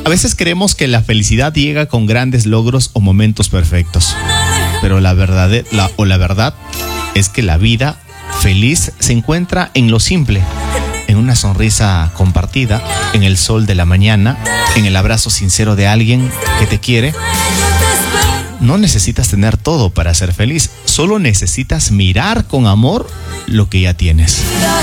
A veces creemos que la felicidad llega con grandes logros o momentos perfectos, pero la verdad es que la vida feliz se encuentra en lo simple, en una sonrisa compartida, en el sol de la mañana, en el abrazo sincero de alguien que te quiere. No necesitas tener todo para ser feliz, solo necesitas mirar con amor lo que ya tienes.